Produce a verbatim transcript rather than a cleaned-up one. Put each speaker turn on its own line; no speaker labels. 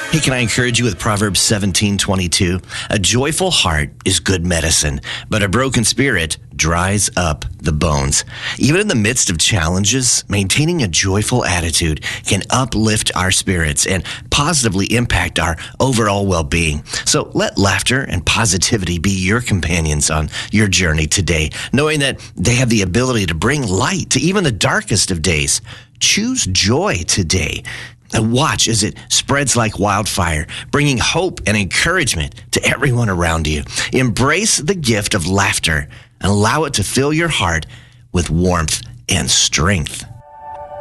Hey, can I encourage you with Proverbs seventeen twenty-two? A joyful heart is good medicine, but a broken spirit dries up the bones. Even in the midst of challenges, maintaining a joyful attitude can uplift our spirits and positively impact our overall well-being. So let laughter and positivity be your companions on your journey today, knowing that they have the ability to bring light to even the darkest of days. Choose joy today. And watch as it spreads like wildfire, bringing hope and encouragement to everyone around you. Embrace the gift of laughter and allow it to fill your heart with warmth and strength.